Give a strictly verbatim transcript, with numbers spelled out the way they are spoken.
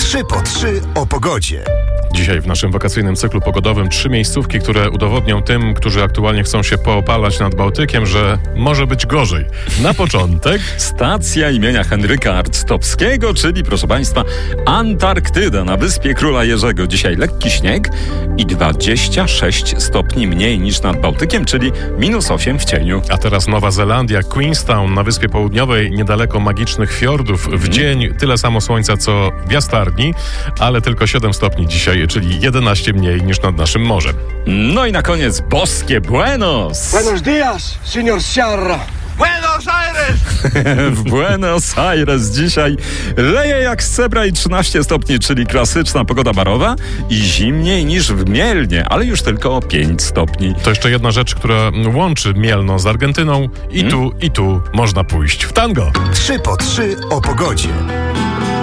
trzy po trzy o pogodzie. Dzisiaj w naszym wakacyjnym cyklu pogodowym trzy miejscówki, które udowodnią tym, którzy aktualnie chcą się poopalać nad Bałtykiem, że może być gorzej. Na początek stacja imienia Henryka Arctowskiego, czyli proszę Państwa Antarktyda na wyspie Króla Jerzego. Dzisiaj lekki śnieg i dwadzieścia sześć stopni mniej niż nad Bałtykiem, czyli minus osiem w cieniu. A teraz Nowa Zelandia, Queenstown na Wyspie Południowej, niedaleko magicznych fiordów. W mm. dzień tyle samo słońca co w Jastarni, ale tylko siedem stopni dzisiaj, czyli jedenaście mniej niż nad naszym morzem. No i na koniec boskie Buenos. Buenos días, señor Sierra. Buenos Aires! W Buenos Aires dzisiaj leje jak z cebra i trzynaście stopni, czyli klasyczna pogoda barowa i zimniej niż w Mielnie, ale już tylko o pięć stopni. To jeszcze jedna rzecz, która łączy Mielno z Argentyną i hmm? tu, i tu można pójść w tango. trzy po trzy o pogodzie.